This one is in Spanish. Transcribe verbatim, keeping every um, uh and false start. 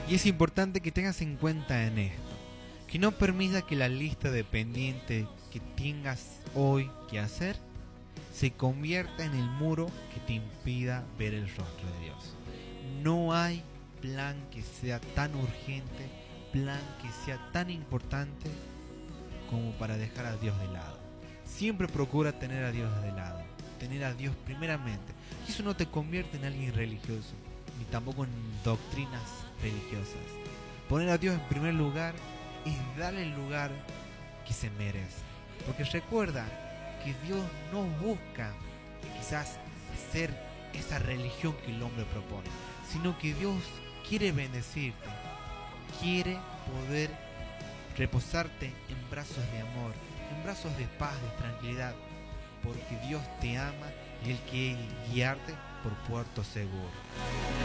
Y es importante que tengas en cuenta en esto, que no permita que la lista de pendientes que tengas hoy que hacer se convierta en el muro que te impida ver el rostro de Dios. No hay plan que sea tan urgente, plan que sea tan importante como para dejar a Dios de lado. Siempre procura tener a Dios de lado, tener a Dios primeramente. Y eso no te convierte en alguien religioso, ni tampoco en doctrinas religiosas. Poner a Dios en primer lugar es darle el lugar que se merece. Porque recuerda que Dios no busca quizás ser esa religión que el hombre propone, sino que Dios quiere bendecirte, quiere poder reposarte en brazos de amor, en brazos de paz, de tranquilidad, porque Dios te ama y Él quiere guiarte por puerto seguro.